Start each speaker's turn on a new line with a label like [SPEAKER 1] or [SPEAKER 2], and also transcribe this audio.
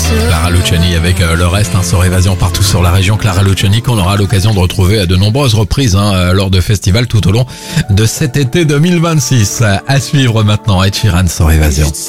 [SPEAKER 1] Clara Luciani avec le reste, sur Évasion partout sur la région. Clara Luciani qu'on aura l'occasion de retrouver à de nombreuses reprises lors de festivals tout au long de cet été 2026. À suivre maintenant, Ed Sheeran sur Évasion.